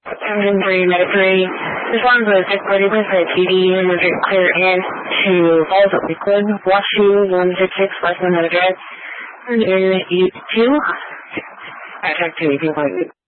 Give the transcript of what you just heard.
Engine 3, Meta 3. This one's a thick body with a TV and a clear in to balls of liquid. Wash shoes 166 less than a dress. And in E2. I checked 2 18.8.